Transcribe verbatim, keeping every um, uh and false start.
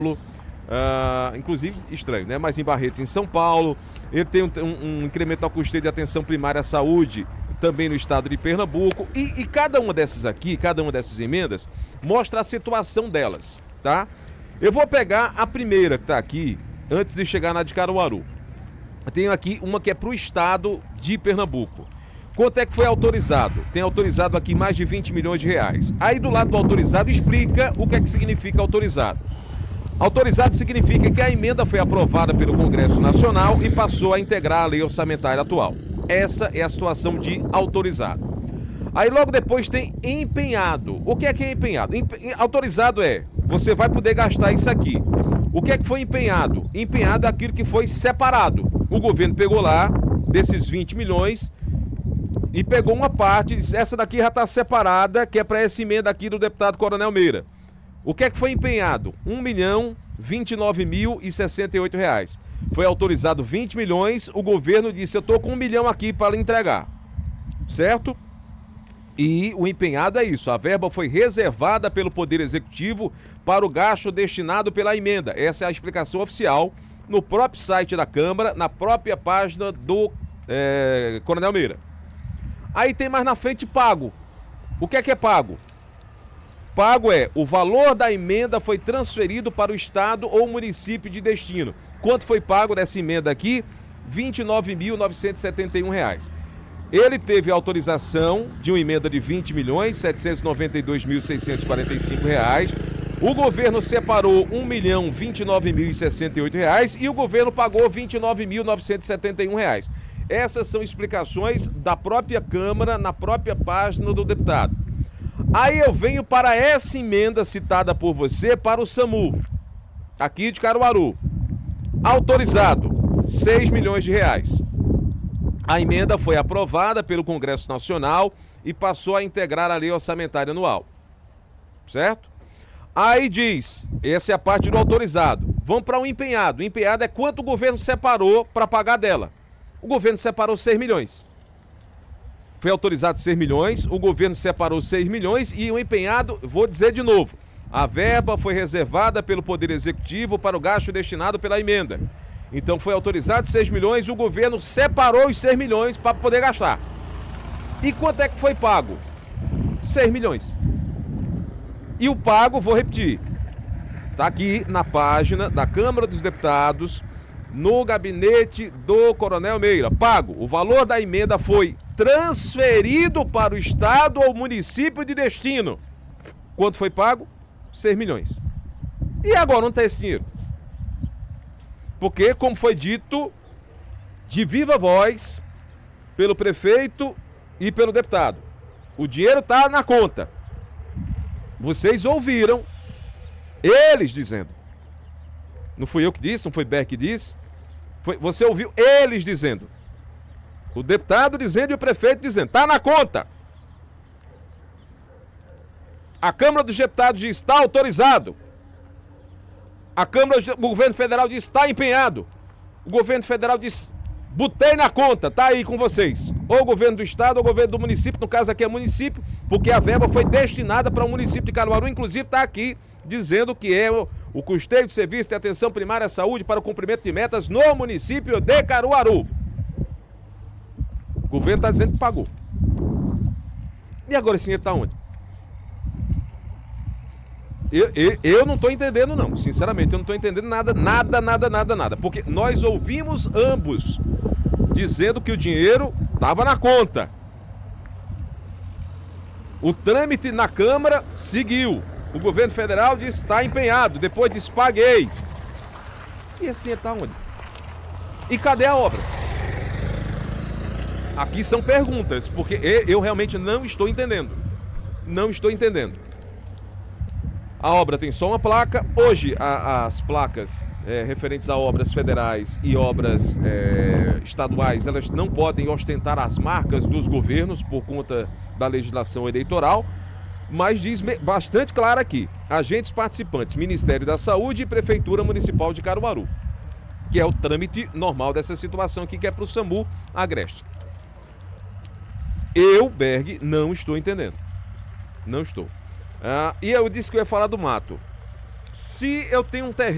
Uh, inclusive, estranho, né? Mas em Barretos, em São Paulo, ele tem um, um, um incremento ao custeio de atenção primária à saúde, também no estado de Pernambuco, e, e cada uma dessas aqui, cada uma dessas emendas, mostra a situação delas, tá? Eu vou pegar a primeira que tá aqui, antes de chegar na de Caruaru. Eu tenho aqui uma que é pro estado de Pernambuco. Quanto é que foi autorizado? Tem autorizado aqui mais de vinte milhões de reais. Aí do lado do autorizado explica o que é que significa autorizado. Autorizado significa que a emenda foi aprovada pelo Congresso Nacional e passou a integrar a lei orçamentária atual. Essa é a situação de autorizado. Aí logo depois tem empenhado. O que é que é empenhado? Empe... Autorizado é, você vai poder gastar isso aqui. O que é que foi empenhado? Empenhado é aquilo que foi separado. O governo pegou lá, desses vinte milhões, e pegou uma parte, disse, essa daqui já está separada, que é para essa emenda aqui do deputado Coronel Meira. O que é que foi empenhado? um milhão, vinte e nove mil e sessenta e oito reais. Foi autorizado vinte milhões, o governo disse, eu estou com um milhão aqui para entregar. Certo? E o empenhado é isso, a verba foi reservada pelo Poder Executivo para o gasto destinado pela emenda. Essa é a explicação oficial no próprio site da Câmara, na própria página do é, Coronel Meira. Aí tem mais na frente pago. O que é que é pago? Pago é, o valor da emenda foi transferido para o estado ou município de destino. Quanto foi pago dessa emenda aqui? vinte e nove mil novecentos e setenta e um reais. Ele teve autorização de uma emenda de vinte milhões setecentos e noventa e dois mil seiscentos e quarenta e cinco reais. O governo separou um milhão vinte e nove mil e sessenta e oito reais e o governo pagou vinte e nove mil novecentos e setenta e um reais. Essas são explicações da própria Câmara, na própria página do deputado. Aí eu venho para essa emenda citada por você para o SAMU, aqui de Caruaru. Autorizado, seis milhões de reais. A emenda foi aprovada pelo Congresso Nacional e passou a integrar a lei orçamentária anual. Certo? Aí diz, essa é a parte do autorizado. Vamos para o empenhado. O empenhado é quanto o governo separou para pagar dela. O governo separou seis milhões. Foi autorizado seis milhões, o governo separou seis milhões e o empenhado, vou dizer de novo, a verba foi reservada pelo Poder Executivo para o gasto destinado pela emenda. Então foi autorizado seis milhões, o governo separou os seis milhões para poder gastar. E quanto é que foi pago? seis milhões. E o pago, vou repetir, está aqui na página da Câmara dos Deputados, no gabinete do Coronel Meira. Pago. O valor da emenda foi transferido para o estado ou município de destino. Quanto foi pago? seis milhões. E agora onde está esse dinheiro? Porque, como foi dito de viva voz pelo prefeito e pelo deputado, o dinheiro está na conta. Vocês ouviram eles dizendo. Não fui eu que disse, não foi Berg que disse. Foi, você ouviu eles dizendo. O deputado dizendo e o prefeito dizendo. Está na conta. A Câmara dos Deputados diz está autorizado. A Câmara do Governo Federal diz está empenhado. O Governo Federal diz botei na conta, está aí com vocês. Ou o governo do estado ou o governo do município, no caso aqui é município, porque a verba foi destinada para o município de Caruaru, inclusive está aqui dizendo que é o, o custeio de serviço de atenção primária à saúde para o cumprimento de metas no município de Caruaru. O governo está dizendo que pagou. E agora esse dinheiro está onde? Eu, eu, eu não estou entendendo não, sinceramente, eu não estou entendendo nada, nada, nada, nada, nada. Porque nós ouvimos ambos dizendo que o dinheiro estava na conta. O trâmite na Câmara seguiu. O governo federal disse está empenhado, depois disse paguei. E esse dinheiro está onde? E cadê a obra? Aqui são perguntas, porque eu realmente não estou entendendo. Não estou entendendo. A obra tem só uma placa. Hoje, a, as placas é, referentes a obras federais e obras é, estaduais, elas não podem ostentar as marcas dos governos por conta da legislação eleitoral, mas diz bastante claro aqui, agentes participantes, Ministério da Saúde e Prefeitura Municipal de Caruaru, que é o trâmite normal dessa situação aqui, que é para o SAMU Agreste. Eu, Berg, não estou entendendo. Não estou. Ah, e eu disse que eu ia falar do mato. Se eu tenho um terreno